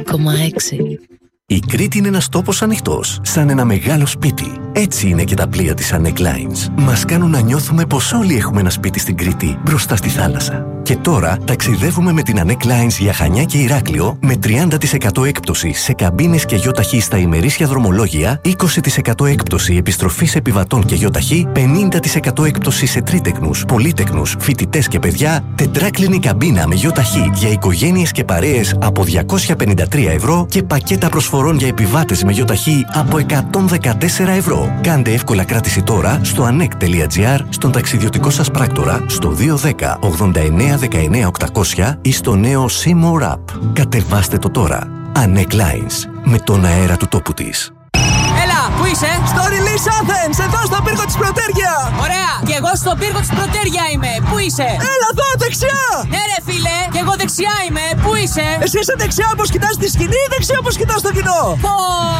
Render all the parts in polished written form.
Η Κρήτη είναι ένας τόπος ανοιχτός, σαν ένα μεγάλο σπίτι. Έτσι είναι και τα πλοία της Anek Lines. Μας κάνουν να νιώθουμε πως όλοι έχουμε ένα σπίτι στην Κρήτη, μπροστά στη θάλασσα. Και τώρα ταξιδεύουμε με την Anek Lines για Χανιά και Ηράκλειο με 30% έκπτωση σε καμπίνες και γιοταχή στα ημερήσια δρομολόγια, 20% έκπτωση επιστροφής επιβατών και γιοταχή, 50% έκπτωση σε τρίτεκνους, πολύτεκνους, φοιτητές και παιδιά, τετράκλινη καμπίνα με γιοταχή για οικογένειες και παρέες από 253 ευρώ και πακέτα προσφορών για επιβάτες με γιοταχή από 114 ευρώ. Κάντε εύκολα κράτηση τώρα στο anek.gr, στον ταξιδιωτικό σας πράκτορα, στο 210 89 19 800 ή στο νέο Seymour App. Κατεβάστε το τώρα. Anek Lines. Με τον αέρα του τόπου της. Έλα, πού είσαι? Στο Release Athens, εδώ στο πύργο της Πρωτέρια. Ωραία, και εγώ στο πύργο της Πρωτέρια είμαι. Πού είσαι? Έλα εδώ, δεξιά. Ναι ρε φίλε, και εγώ δεξιά είμαι. Πού είσαι? Εσύ είσαι δεξιά όπως κοιτάς τη σκηνή ή δεξιά όπως κοιτάς το κοινό? Πω,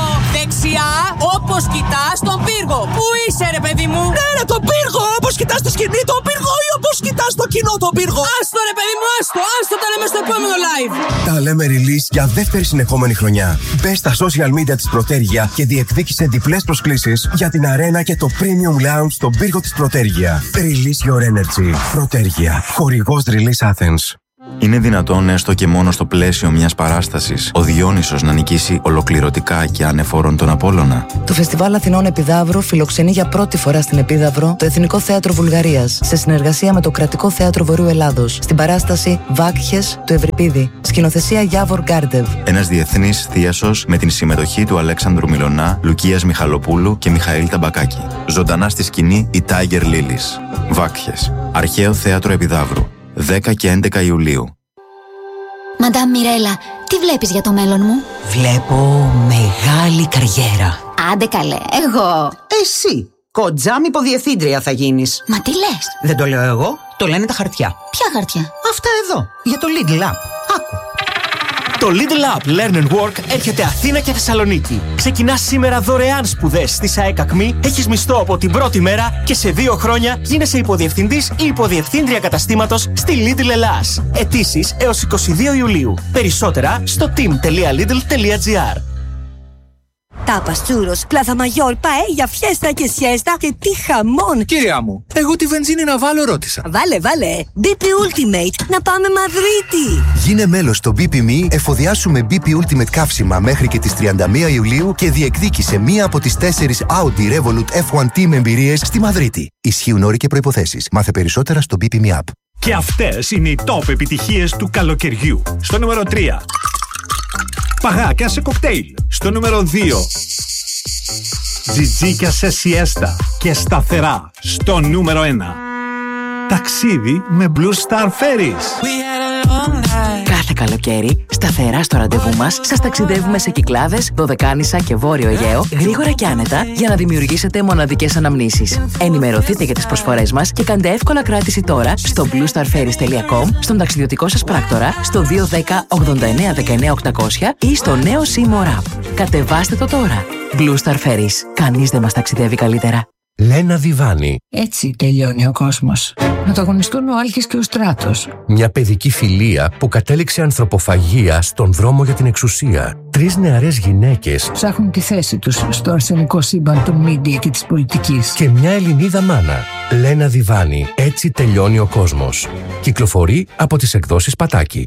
δεξιά όπως κοιτάς τον πύργο. Πού είσαι ρε παιδί μου? Ναι ρε, τον πύργο, όπως κοιτάς τη σκηνή τον πύργο ή όπως κοιτάς το κοινό τον πύργο? Άστο ρε παιδί μου, άστο, τα λέμε στο επόμενο live. Τα λέμε Release για δεύτερη συνεχόμενη χρονιά. Μπες στα social media της Πρωτέρια και διεκδίκησε διπλές προσκλήσεις για την αρένα και το Premium Lounge στον πύργο της Πρωτέρια. Release your energy. Πρωτέρια. Χορηγός Release Athens. Είναι δυνατόν έστω και μόνο στο πλαίσιο μιας παράστασης ο Διόνυσος να νικήσει ολοκληρωτικά και ανεφόρον τον Απόλλωνα? Το Φεστιβάλ Αθηνών Επιδαύρου φιλοξενεί για πρώτη φορά στην Επίδαυρο το Εθνικό Θέατρο Βουλγαρίας σε συνεργασία με το Κρατικό Θέατρο Βορείου Ελλάδος στην παράσταση Βάκχες του Ευρυπίδη, σκηνοθεσία Γιάβορ Γκάρντεβ. Ένας διεθνής θίασος με την συμμετοχή του Αλέξανδρου Μιλωνά, Λουκίας Μιχαλοπούλου και Μιχαήλ Ταμπακάκη. Ζωντανά στη σκηνή η Tiger Lilies. Βάκχες. Αρχαίο Θέατρο Επιδαύρου. 10 και 11 Ιουλίου. Μαντάμ Μιρέλα, τι βλέπεις για το μέλλον μου? Βλέπω μεγάλη καριέρα. Άντε καλέ, εγώ. Εσύ, κοντζάμ υποδιευθύντρια θα γίνεις. Μα τι λες? Δεν το λέω εγώ, το λένε τα χαρτιά. Ποια χαρτιά? Αυτά εδώ, για το Lidl App. Άκου. Το Lidl App Learn and Work έρχεται Αθήνα και Θεσσαλονίκη. Ξεκινάς σήμερα δωρεάν σπουδές στη ΣΑΕΚ ΑΚΜΗ, έχεις μισθό από την πρώτη μέρα και σε 2 χρόνια γίνεσαι υποδιευθυντής ή υποδιευθύντρια καταστήματος στη Lidl Ελλάς. Αιτήσεις έως 22 Ιουλίου. Περισσότερα στο team.lidl.gr. Τάπας, τσούρος, πλάθα μαγιόρ, παέλια, φιέστα και σιέστα και τι χαμόν! Κυρία μου, εγώ τη βενζίνη να βάλω ρώτησα. Βάλε, BP Ultimate, να πάμε Μαδρίτη! Γίνε μέλος στο BP.me, εφοδιάσουμε BP Ultimate καύσιμα μέχρι και τις 31 Ιουλίου και διεκδίκησε μία από τις 4 Audi Revolut F1 Team εμπειρίες στη Μαδρίτη. Ισχύουν όροι και προϋποθέσεις. Μάθε περισσότερα στο BP.me app. Και αυτές είναι οι top επιτυχίες του καλοκαιριού. Στο νούμερο 3. Παγάκια σε κοκτέιλ. Στο νούμερο 2. Τζιτζίκια σε σιέστα και σταθερά. Στο νούμερο 1. Ταξίδι με Blue Star Ferries. Κάθε καλοκαίρι, σταθερά στο ραντεβού μας, σας ταξιδεύουμε σε Κυκλάδες, Δωδεκάνησα και Βόρειο Αιγαίο, γρήγορα και άνετα, για να δημιουργήσετε μοναδικές αναμνήσεις. Ενημερωθείτε για τις προσφορές μας και κάντε εύκολα κράτηση τώρα στο bluestarferries.com, στον ταξιδιωτικό σας πράκτορα, στο 210 89 19 800 ή στο νέο Seymour App. Κατεβάστε το τώρα. Blue Star Ferries. Κανείς δεν μας ταξιδεύει καλύτερα. Λένα Διβάνη. Έτσι τελειώνει ο κόσμος. Να το αγωνιστούν ο Άλκης και ο Στράτος. Μια παιδική φιλία που κατέληξε ανθρωποφαγία στον δρόμο για την εξουσία. 3 νεαρές γυναίκες ψάχνουν τη θέση τους στο αρσενικό σύμπαν των μίντια και της πολιτικής. Και μια Ελληνίδα μάνα. Λένα Διβάνη. Έτσι τελειώνει ο κόσμος. Κυκλοφορεί από τις εκδόσεις Πατάκη.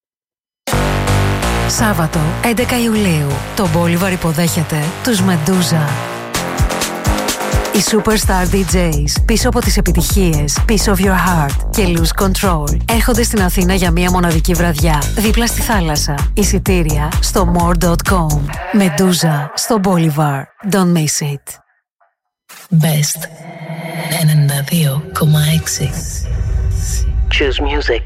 Σάββατο 11 Ιουλίου. Το Bolivar υποδέχεται τους Medusa. Οι Superstar DJs, πίσω από τις επιτυχίες Piece of Your Heart και Lose Control, έρχονται στην Αθήνα για μια μοναδική βραδιά, δίπλα στη θάλασσα. Εισιτήρια στο more.com. Medusa στο Bolivar. Don't miss it. Best 92,6. Choose music.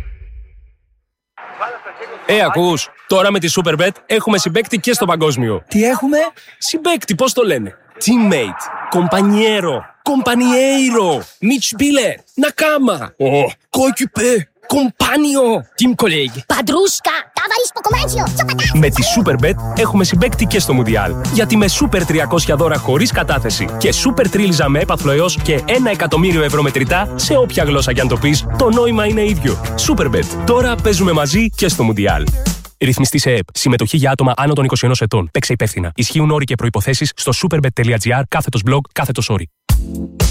Ακούς, τώρα με τη Superbet έχουμε συμπαίκτη και στο παγκόσμιο. Τι έχουμε? Συμπαίκτη, πώς το λένε? Teammate, compañero, compañeiro, mitspieler, nakama, coéquipier, compagno, team colleague. Παντρούσκα, ταβαρίσκο κομμάτσιο, Με τη Superbet έχουμε συμπαίκτη και στο Μουντιάλ. Γιατί με Super 300 δώρα χωρίς κατάθεση και Super Τρίλιζα με έπαθλο έως και 1 εκατομμύριο ευρώ μετρητά, σε όποια γλώσσα κι αν το πεις, το νόημα είναι ίδιο. Superbet. Τώρα παίζουμε μαζί και στο Μουντιάλ. Ρυθμιστή σε ΕΕΠ. Συμμετοχή για άτομα άνω των 21 ετών. Παίξε υπεύθυνα. Ισχύουν όροι και προϋποθέσεις στο superbet.gr/blog/όροι.